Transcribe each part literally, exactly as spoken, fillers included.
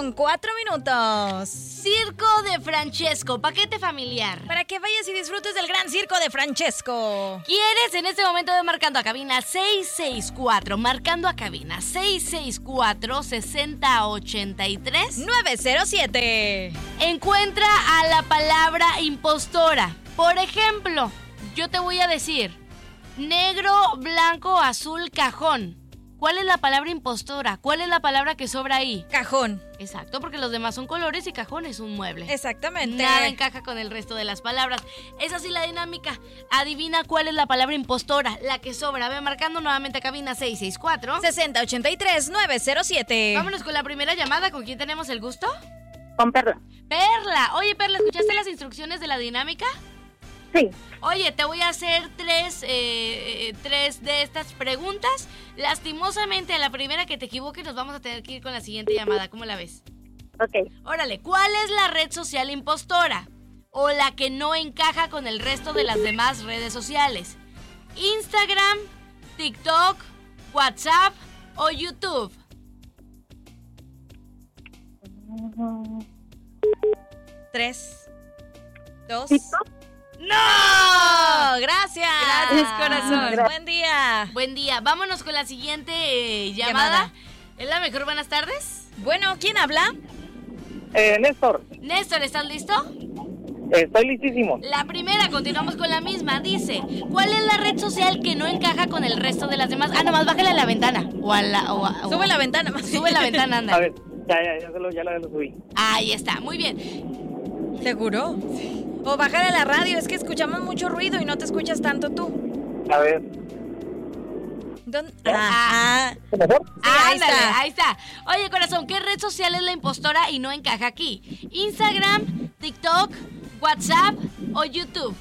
con cuatro minutos. Circo de Francesco, paquete familiar. Para que vayas y disfrutes del gran circo de Francesco. ¿Quieres en este momento de marcando a cabina seis seis cuatro, marcando a cabina seis seis cuatro, seis cero ocho tres? nueve cero siete. Encuentra a la palabra impostora. Por ejemplo, yo te voy a decir negro, blanco, azul, cajón. ¿Cuál es la palabra impostora? ¿Cuál es la palabra que sobra ahí? Cajón. Exacto, porque los demás son colores y cajón es un mueble. Exactamente. Nada encaja con el resto de las palabras. Es así la dinámica. Adivina cuál es la palabra impostora, la que sobra. Ve marcando nuevamente a cabina seis seis cuatro, seis cero ocho tres, nueve cero siete. Vámonos con la primera llamada. ¿Con quién tenemos el gusto? Con Perla. Perla. Oye, Perla, ¿escuchaste las instrucciones de la dinámica? Sí. Oye, te voy a hacer tres, eh, eh, tres de estas preguntas. Lastimosamente, a la primera que te equivoques nos vamos a tener que ir con la siguiente llamada. ¿Cómo la ves? Ok. Órale, ¿cuál es la red social impostora? O la que no encaja con el resto de las demás redes sociales. Instagram, TikTok, WhatsApp o YouTube. Tres, dos. ¿TikTok? ¡No! Gracias. Gracias, corazón. Gracias. Buen día. Buen día. Vámonos con la siguiente eh, llamada. Llamada. ¿Es la mejor? Buenas tardes. Bueno, ¿quién habla? Eh, Néstor, Néstor, ¿estás listo? eh, estoy listísimo. La primera, continuamos con la misma. Dice, ¿cuál es la red social que no encaja con el resto de las demás? Ah, nomás bájale a la ventana. O a la... O a- o- Sube la ventana. Sube la ventana, anda. A ver, ya, ya, ya, se lo, ya la lo subí. Ahí está, muy bien. ¿Seguro? O bájale a la radio, es que escuchamos mucho ruido y no te escuchas tanto tú. A ver. ¿Dónde? Ah, ¿Mejor? ahí ándale, está. ahí está. Oye, corazón, ¿qué red social es la impostora y no encaja aquí? ¿Instagram, TikTok, WhatsApp o YouTube?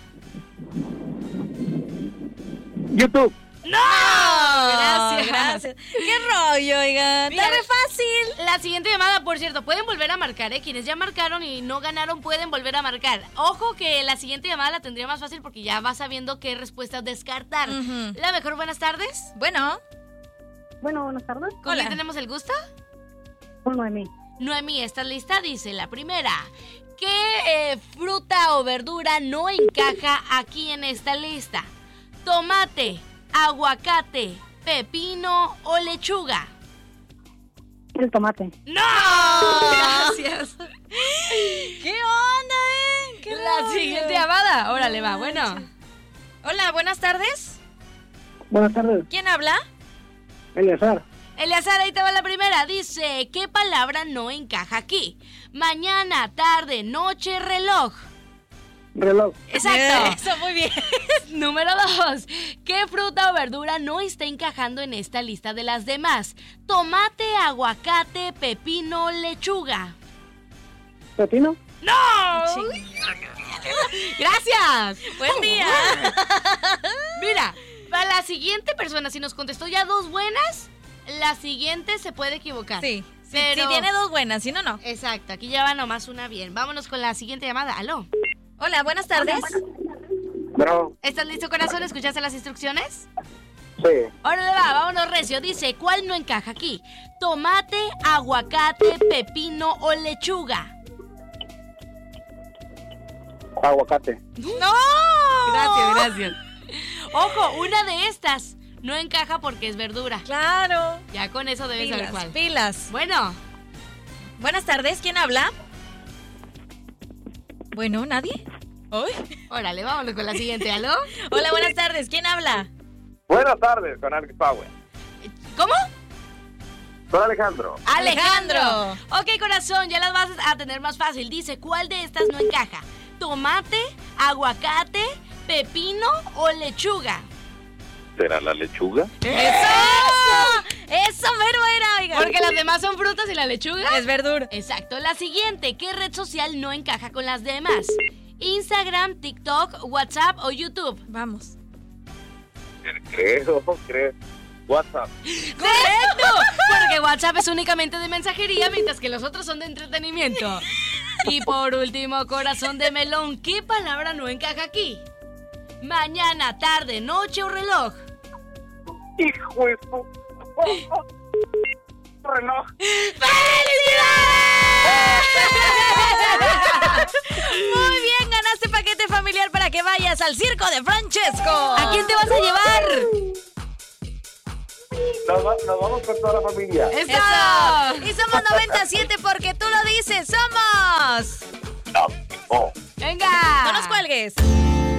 YouTube. ¡No! Gracias, gracias. ¿Qué rollo, oigan? Mira, Está re fácil. La siguiente llamada, por cierto, pueden volver a marcar, ¿eh? Quienes ya marcaron y no ganaron pueden volver a marcar. Ojo que la siguiente llamada la tendría más fácil porque ya vas sabiendo qué respuestas descartar. Ujú. La mejor, buenas tardes. Bueno, Bueno, buenas tardes. ¿Con Hola. quién tenemos el gusto? Con Noemí. Noemí, ¿estás lista? Dice la primera. ¿Qué eh, fruta o verdura no encaja aquí en esta lista? Tomate, aguacate, pepino o lechuga. El tomate. ¡No! gracias. ¿Qué onda, eh? ¿Qué La rollo? siguiente llamada. Órale, va, bueno. Hola, buenas tardes. Buenas tardes. ¿Quién habla? Eleazar. Eleazar, ahí te va la primera. Dice, ¿qué palabra no encaja aquí? Mañana, tarde, noche, reloj. Reloj. Exacto. Eso, muy bien. Número dos. ¿Qué fruta o verdura no está encajando en esta lista de las demás? Tomate, aguacate, pepino, lechuga. ¿Pepino? ¡No! Gracias. Buen día. Mira, para la siguiente persona, si nos contestó ya dos buenas, la siguiente se puede equivocar. Sí, sí, Pero- sí, tiene dos buenas, si no, no. Exacto, aquí ya va nomás una bien. Vámonos con la siguiente llamada. Aló. Hola, buenas tardes. Bro. ¿Estás listo, corazón? ¿Escuchaste las instrucciones? Sí. Órale, va, vámonos recio. Dice, ¿cuál no encaja aquí? Tomate, aguacate, pepino o lechuga. Aguacate. ¡No! Gracias, gracias. Ojo, una de estas no encaja porque es verdura. Claro. Ya con eso debes saber Pilas, cuál. pilas. Bueno, Buenas tardes, ¿quién habla? Bueno, ¿nadie? ¿Hoy? órale, vámonos con la siguiente. ¿Aló? Hola, buenas tardes, ¿quién habla? Buenas tardes, con Alex Power. ¿Cómo? Con Alejandro. Alejandro. Ok, corazón, ya las vas a tener más fácil. Dice, ¿cuál de estas no encaja? ¿Tomate, aguacate, pepino o lechuga? ¿Será la lechuga? ¡Eso! ¡Eso mero era, oiga! Porque las demás son frutas y la lechuga es verdura. Exacto. La siguiente, ¿qué red social no encaja con las demás? Instagram, TikTok, WhatsApp o YouTube. Vamos. Creo, creo. WhatsApp. ¡Correcto! Porque WhatsApp es únicamente de mensajería, mientras que los otros son de entretenimiento. Y por último, corazón de melón, ¿qué palabra no encaja aquí? Mañana, tarde, noche o reloj. Hijo de su... Reloj. ¡Felicidades! vayas al circo de Francesco. ¿A quién te vas a llevar? Nos, va- nos vamos con toda la familia. ¡Eso! Eso. Y somos noventa y siete porque tú lo dices. Somos. No, oh. ¡Venga! No nos cuelgues.